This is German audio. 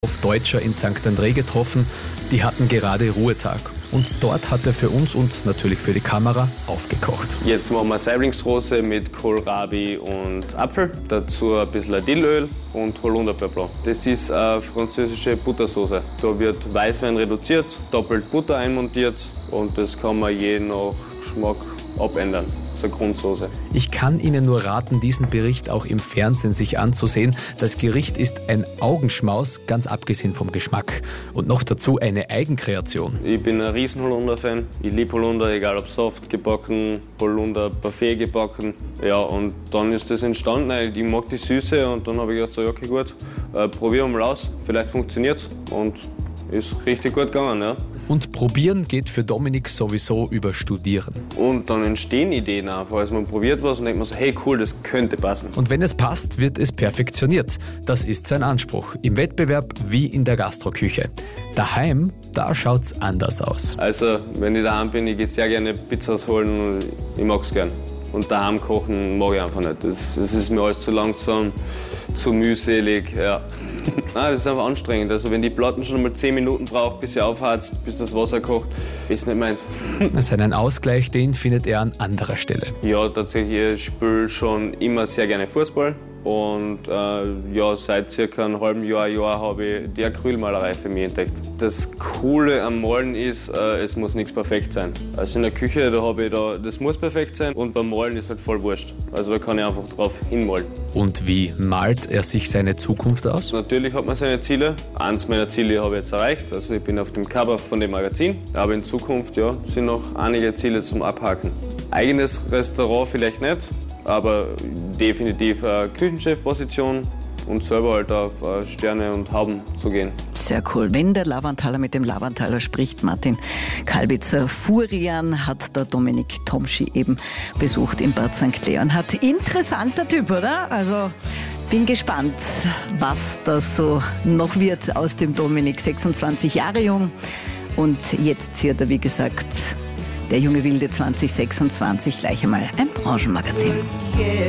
Deutscher in St. André getroffen. Die hatten gerade Ruhetag. Und dort hat er für uns und natürlich für die Kamera aufgekocht. Jetzt machen wir Saiblingsrose mit Kohlrabi und Apfel. Dazu ein bisschen Dillöl und Holunderbeerblauch. Das ist eine französische Buttersoße. Da wird Weißwein reduziert, doppelt Butter einmontiert und das kann man je nach Geschmack abändern. Grundsoße. Ich kann Ihnen nur raten, diesen Bericht auch im Fernsehen sich anzusehen. Das Gericht ist ein Augenschmaus, ganz abgesehen vom Geschmack. Und noch dazu eine Eigenkreation. Ich bin ein riesen Holunder-Fan. Ich liebe Holunder, egal ob soft gebacken, Holunder Parfait gebacken. Ja, und dann ist das entstanden. Ich mag die Süße und dann habe ich gedacht, so, okay gut, probieren wir mal aus. Vielleicht funktioniert es und ist richtig gut gegangen. Ja. Und probieren geht für Dominik sowieso über Studieren. Und dann entstehen Ideen einfach. Also man probiert was und denkt man so, hey cool, das könnte passen. Und wenn es passt, wird es perfektioniert. Das ist sein Anspruch. Im Wettbewerb wie in der Gastroküche. Daheim, da schaut's anders aus. Also wenn ich daheim bin, ich gehe sehr gerne Pizzas holen und ich mag's gern. Und daheim kochen mag ich einfach nicht. Das ist mir alles zu langsam, zu mühselig. Ja. Nein, das ist einfach anstrengend. Also wenn die Platten schon mal 10 Minuten braucht, bis sie aufheizt, bis das Wasser kocht, ist nicht meins. Seinen Ausgleich, den findet er an anderer Stelle. Ja, tatsächlich, ich spiele schon immer sehr gerne Fußball. Und seit circa einem halben Jahr habe ich die Acrylmalerei für mich entdeckt. Das Coole am Malen ist, es muss nichts perfekt sein. Also in der Küche, das muss perfekt sein und beim Malen ist halt voll wurscht. Also da kann ich einfach drauf hinmalen. Und wie malt er sich seine Zukunft aus? Natürlich hat man seine Ziele. Eins meiner Ziele habe ich jetzt erreicht. Also ich bin auf dem Cover von dem Magazin. Aber in Zukunft sind noch einige Ziele zum Abhaken. Eigenes Restaurant vielleicht nicht. Aber definitiv eine Küchenchefposition und selber halt auf Sterne und Hauben zu gehen. Sehr cool. Wenn der Lavanthaler mit dem Lavanthaler spricht, Martin Kalbitzer Furian hat der Dominik Tomschi eben besucht in Bad St. Leonhard. Interessanter Typ, oder? Also bin gespannt, was das so noch wird aus dem Dominik. 26 Jahre jung und jetzt ziert er, wie gesagt, der junge Wilde 2026 gleich einmal ein Branchenmagazin.